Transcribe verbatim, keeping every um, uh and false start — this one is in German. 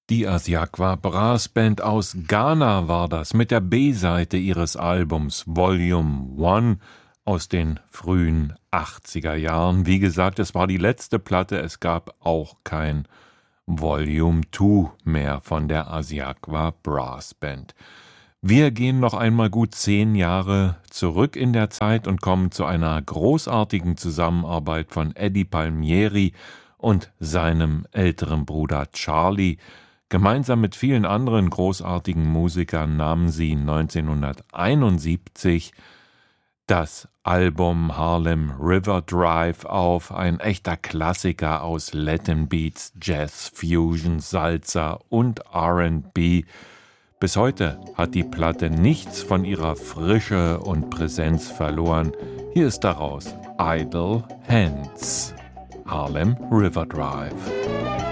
Die Asiakwa Brassband aus Ghana war das mit der B-Seite ihres Albums Volume One aus den frühen achtziger Jahren. Wie gesagt, es war die letzte Platte, es gab auch kein Volume Two mehr von der Asiakwa Brassband. Wir gehen noch einmal gut zehn Jahre zurück in der Zeit und kommen zu einer großartigen Zusammenarbeit von Eddie Palmieri und seinem älteren Bruder Charlie. Gemeinsam mit vielen anderen großartigen Musikern nahmen sie neunzehnhunderteinundsiebzig das Album Harlem River Drive auf, ein echter Klassiker aus Latin Beats, Jazz, Fusion, Salsa und R and B. Bis heute hat die Platte nichts von ihrer Frische und Präsenz verloren. Hier ist daraus Idle Hands, Harlem River Drive.